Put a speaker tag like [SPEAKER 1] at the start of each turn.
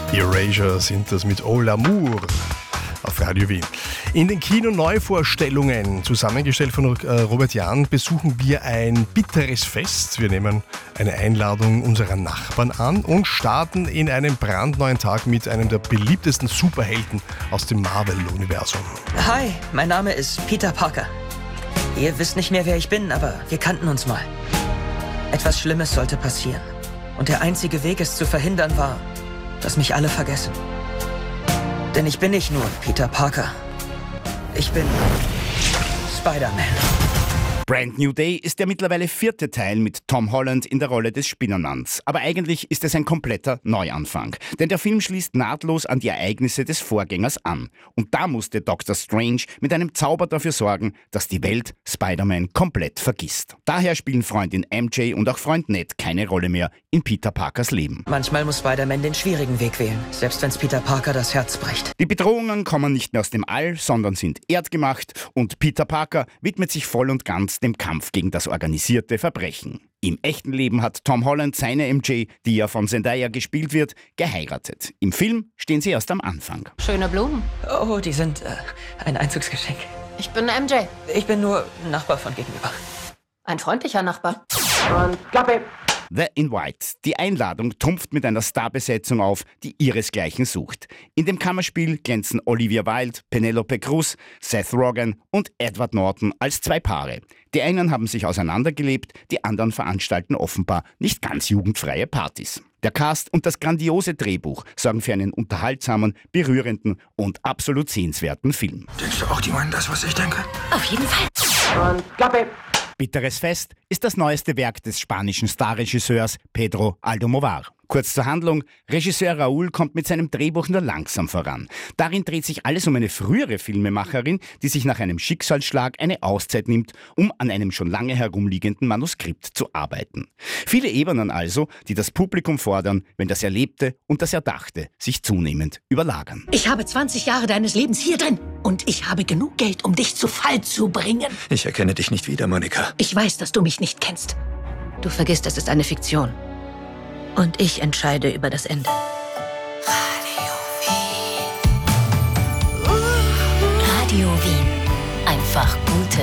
[SPEAKER 1] Erasure sind das mit Oh L'amour auf Radio Wien. In den Kino-Neuvorstellungen, zusammengestellt von Robert Jahn, besuchen wir ein bitteres Fest. Wir nehmen eine Einladung unserer Nachbarn an und starten in einen brandneuen Tag mit einem der beliebtesten Superhelden aus dem Marvel-Universum.
[SPEAKER 2] Hi, mein Name ist Peter Parker. Ihr wisst nicht mehr, wer ich bin, aber wir kannten uns mal. Etwas Schlimmes sollte passieren. Und der einzige Weg, es zu verhindern, war, dass mich alle vergessen. Denn ich bin nicht nur Peter Parker. Ich bin Spider-Man.
[SPEAKER 3] Brand New Day ist der mittlerweile 4. Teil mit Tom Holland in der Rolle des Spinnenmanns. Aber eigentlich ist es ein kompletter Neuanfang. Denn der Film schließt nahtlos an die Ereignisse des Vorgängers an. Und da musste Dr. Strange mit einem Zauber dafür sorgen, dass die Welt Spider-Man komplett vergisst. Daher spielen Freundin MJ und auch Freund Ned keine Rolle mehr in Peter Parkers Leben.
[SPEAKER 2] Manchmal muss Spider-Man den schwierigen Weg wählen, selbst wenn's Peter Parker das Herz bricht.
[SPEAKER 3] Die Bedrohungen kommen nicht mehr aus dem All, sondern sind erdgemacht und Peter Parker widmet sich voll und ganz dem Kampf gegen das organisierte Verbrechen. Im echten Leben hat Tom Holland seine MJ, die ja von Zendaya gespielt wird, geheiratet. Im Film stehen sie erst am Anfang.
[SPEAKER 4] Schöne Blumen.
[SPEAKER 2] Oh, die sind ein Einzugsgeschenk.
[SPEAKER 4] Ich bin MJ.
[SPEAKER 2] Ich bin nur Nachbar von gegenüber.
[SPEAKER 4] Ein freundlicher Nachbar.
[SPEAKER 5] Und Klappe!
[SPEAKER 3] The in White. Die Einladung trumpft mit einer Starbesetzung auf, die ihresgleichen sucht. In dem Kammerspiel glänzen Olivia Wilde, Penelope Cruz, Seth Rogen und Edward Norton als 2 Paare. Die einen haben sich auseinandergelebt, die anderen veranstalten offenbar nicht ganz jugendfreie Partys. Der Cast und das grandiose Drehbuch sorgen für einen unterhaltsamen, berührenden und absolut sehenswerten Film.
[SPEAKER 6] Denkst du auch, die meinen das, was ich denke?
[SPEAKER 4] Auf jeden Fall.
[SPEAKER 5] Und Klappe!
[SPEAKER 3] Bitteres Fest ist das neueste Werk des spanischen Starregisseurs Pedro Almodovar. Kurz zur Handlung: Regisseur Raúl kommt mit seinem Drehbuch nur langsam voran. Darin dreht sich alles um eine frühere Filmemacherin, die sich nach einem Schicksalsschlag eine Auszeit nimmt, um an einem schon lange herumliegenden Manuskript zu arbeiten. Viele Ebenen also, die das Publikum fordern, wenn das Erlebte und das Erdachte sich zunehmend überlagern.
[SPEAKER 7] Ich habe 20 Jahre deines Lebens hier drin und ich habe genug Geld, um dich zu Fall zu bringen.
[SPEAKER 6] Ich erkenne dich nicht wieder, Monika.
[SPEAKER 7] Ich weiß, dass du mich nicht kennst.
[SPEAKER 4] Du vergisst, es ist eine Fiktion. Und ich entscheide über das Ende.
[SPEAKER 7] Radio Wien. Einfach gute